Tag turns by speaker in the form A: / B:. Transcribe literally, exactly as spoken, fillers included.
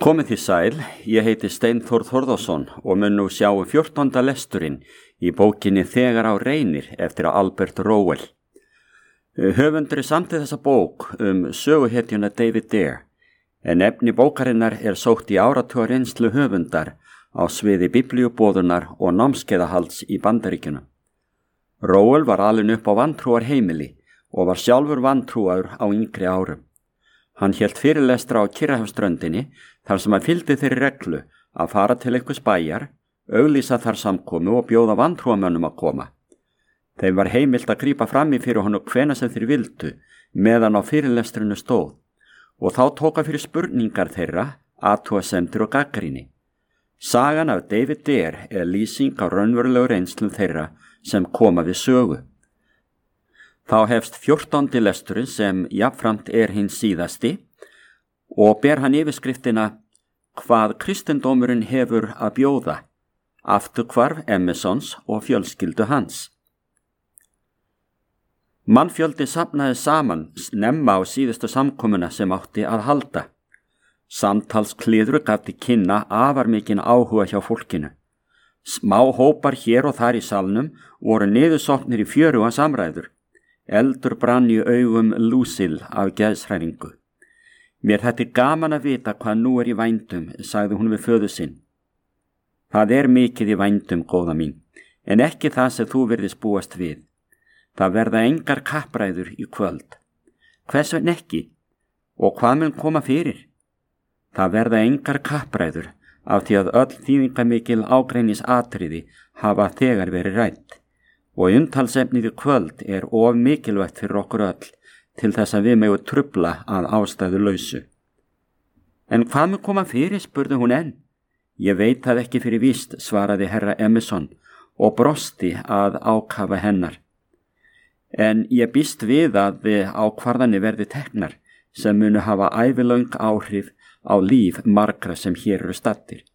A: Komið þið sæl, ég heiti Steinþór Þórðarsson og mun nú sjá fjórtánda lesturinn í bókinni Þegar á reynir eftir Albert Rowell. Höfundur samdi þessa bók um söguhetjuna David Dare, en efni bókarinnar er sótt í áratuga reynslu höfundar á sviði biblíuboðunar og námskeiðahalds í Bandaríkjunum. Rowell var alinn upp á vantrúar heimili og var sjálfur vantrúaður á yngri árum. Hann hélt fyrirlestra á Kyrrahafsströndinni þar sem hann fylgdi þeirri reglu að fara til einhvers bæjar, auglýsa þar samkomu og bjóða vantrúamönnum að koma. Þeim var heimilt að grípa fram í fyrir honum hvena sem þeir vildu meðan á fyrirlestrinu stóð og þá tóka fyrir spurningar þeirra, athugasemdir og gagnrýni. Sagan af David Dare er lýsing á raunverulegu reynslum þeirra sem koma við sögu. Þá hefst fjórtándi lesturinn sem jafnframt er hinn síðasti og ber hann yfirskriftina Hvað kristendómurinn hefur að bjóða, afturhvarf Emersons og fjölskyldu hans. Mannfjöldi safnaði saman snemma á síðustu samkomuna sem átti að halda. Samtalskliður gaf til kynna afar mikinn áhuga hjá fólkinu. Smá hópar hér og þar í salnum voru niðursoknir í fjöruga samræður. Eldur brann í augum Lucille af geðshræringu. Mér þetta gaman að vita hvað nú er í vændum, sagði hún við föður sinn. Það er mikið í vændum, góða mín, en ekki það sem þú virðist búast við. Það verða engar kappræður í kvöld. Hvers vegna ekki? Og hvað mun koma fyrir? Það verða engar kappræður af því að öll þýðingamikil ágreiningsatriði hafa þegar verið rædd. Og umtalsefnið í kvöld er of mikilvægt fyrir okkur öll til þess að við megum trufla að ástæðu lausu. En hvað mun koma fyrir, spurði hún enn. Ég veit það ekki fyrir víst, svaraði herra Emerson og brosti að ákafa hennar. En ég býst við að við ákvarðanir verði teknar sem munu hafa ævilöng áhrif á líf margra sem hér eru staddir.